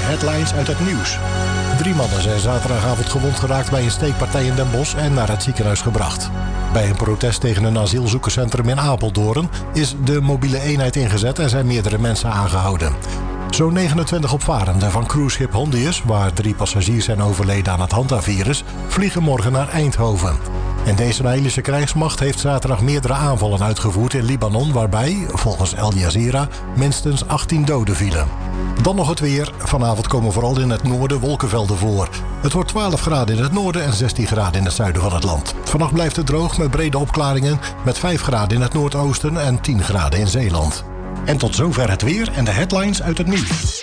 headlines uit het nieuws. 3 mannen zijn zaterdagavond gewond geraakt bij een steekpartij in Den Bosch en naar het ziekenhuis gebracht. Bij een protest tegen een asielzoekerscentrum in Apeldoorn is de mobiele eenheid ingezet en zijn meerdere mensen aangehouden. Zo'n 29 opvarenden van cruiseschip Hondius, waar 3 passagiers zijn overleden aan het Hanta-virus, vliegen morgen naar Eindhoven. En de Israëlische krijgsmacht heeft zaterdag meerdere aanvallen uitgevoerd in Libanon, waarbij, volgens Al Jazeera, minstens 18 doden vielen. Dan nog het weer. Vanavond komen vooral in het noorden wolkenvelden voor. Het wordt 12 graden in het noorden en 16 graden in het zuiden van het land. Vannacht blijft het droog met brede opklaringen, met 5 graden in het noordoosten en 10 graden in Zeeland. En tot zover het weer en de headlines uit het nieuws.